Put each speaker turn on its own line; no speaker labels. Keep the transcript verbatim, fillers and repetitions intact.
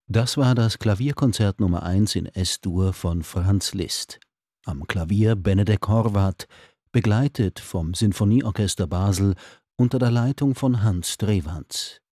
Das war das Klavierkonzert Nummer eins in Es-Dur von Franz Liszt. Am Klavier Benedek Horvath, begleitet vom Sinfonieorchester Basel unter der Leitung von Hans Drewandz